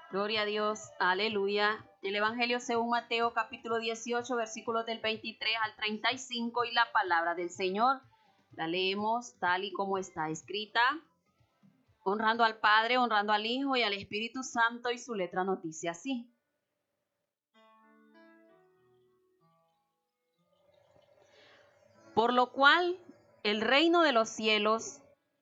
Gloria a Dios, aleluya. El Evangelio según Mateo capítulo 18, versículos del 23 al 35 y la palabra del Señor. La leemos tal y como está escrita, honrando al Padre, honrando al Hijo y al Espíritu Santo, y su letra nos dice así. Por lo cual el reino de los cielos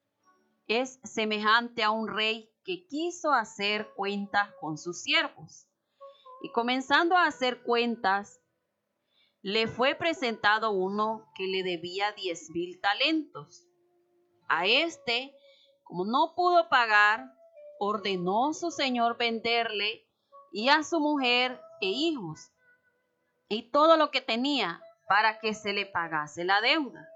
es semejante a un rey que quiso hacer cuentas con sus siervos. Y comenzando a hacer cuentas, le fue presentado uno que le debía 10,000 talentos. A este, como no pudo pagar, ordenó su señor venderle y a su mujer e hijos y todo lo que tenía para que se le pagase la deuda.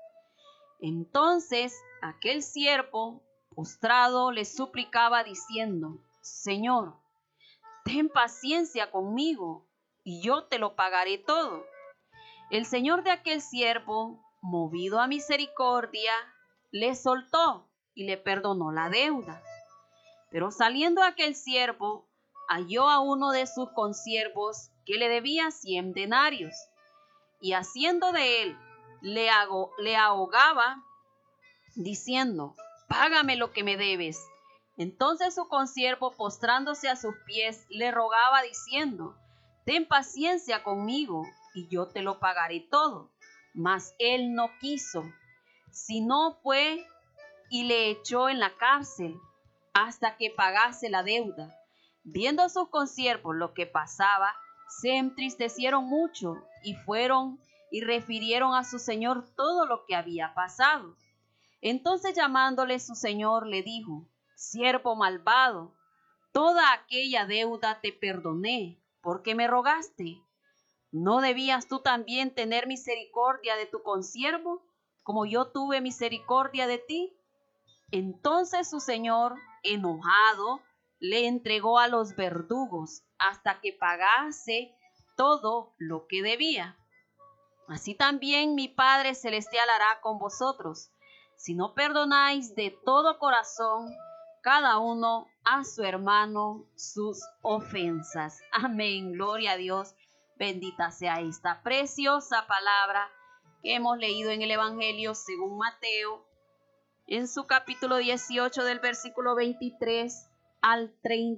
Entonces aquel siervo postrado le suplicaba diciendo: Señor, ten paciencia conmigo y yo te lo pagaré todo. El señor de aquel siervo, movido a misericordia, le soltó y le perdonó la deuda. Pero saliendo aquel siervo, halló a uno de sus consiervos que le debía 100 denarios, y haciendo de él, le ahogaba, diciendo: Págame lo que me debes. Entonces su consiervo, postrándose a sus pies, le rogaba diciendo: Ten paciencia conmigo y yo te lo pagaré todo. Mas él no quiso, sino fue y le echó en la cárcel hasta que pagase la deuda. Viendo sus consiervos lo que pasaba, se entristecieron mucho y fueron y refirieron a su señor todo lo que había pasado. Entonces llamándole su señor le dijo: Siervo malvado, toda aquella deuda te perdoné, porque me rogaste. ¿No debías tú también tener misericordia de tu consiervo, como yo tuve misericordia de ti? Entonces su señor, enojado, le entregó a los verdugos hasta que pagase todo lo que debía. Así también mi Padre Celestial hará con vosotros, si no perdonáis de todo corazón cada uno a su hermano sus ofensas. Amén, gloria a Dios. Bendita sea esta preciosa palabra que hemos leído en el Evangelio según Mateo, en su capítulo 18 del versículo 23 al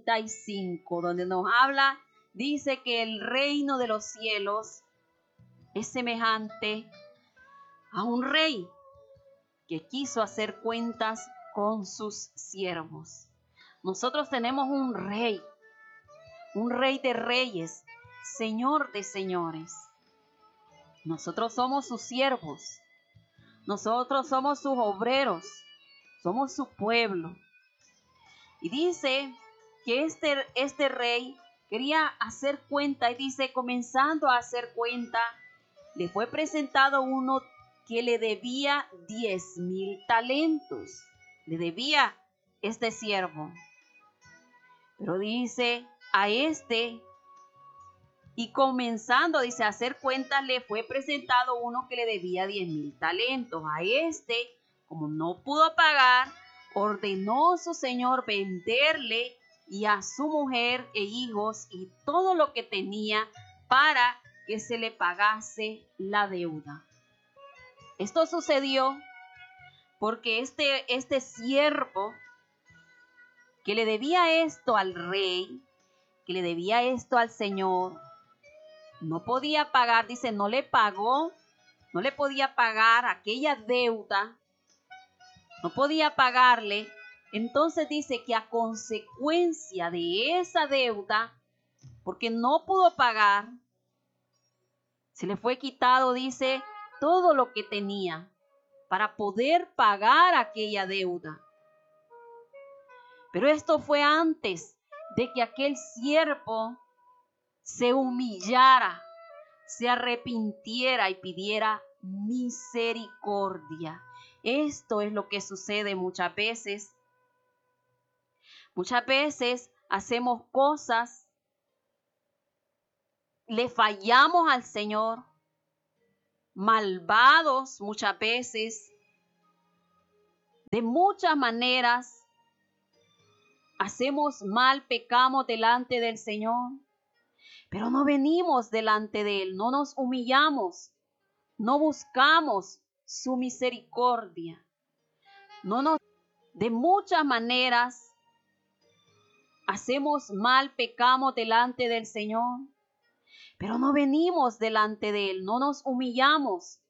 35, donde nos habla, dice que el reino de los cielos es semejante a un rey que quiso hacer cuentas con sus siervos. Nosotros tenemos un rey de reyes, señor de señores. Nosotros somos sus siervos, nosotros somos sus obreros, somos su pueblo. Y dice que este rey quería hacer cuenta, y dice, comenzando a hacer cuenta, le fue presentado uno que le debía 10,000 talentos. Le debía este siervo. Pero dice a este, y comenzando, dice, a hacer cuentas, le fue presentado uno que le debía 10,000 talentos. A este, como no pudo pagar, ordenó su señor venderle y a su mujer e hijos y todo lo que tenía para que se le pagase la deuda. Esto sucedió porque este siervo que le debía esto al rey, que le debía esto al Señor, no podía pagar, dice, no le pagó, no le podía pagar aquella deuda, no podía pagarle. Entonces dice que a consecuencia de esa deuda, porque no pudo pagar, se le fue quitado, dice, todo lo que tenía para poder pagar aquella deuda. Pero esto fue antes de que aquel siervo se humillara, se arrepintiera y pidiera misericordia. Esto es lo que sucede muchas veces. Muchas veces hacemos cosas, le fallamos al Señor, malvados muchas veces, de muchas maneras, hacemos mal, pecamos delante del Señor, pero no venimos delante de Él, no nos humillamos, no buscamos su misericordia, no nos, de muchas maneras hacemos mal, pecamos delante del Señor, pero no venimos delante de Él, no nos humillamos,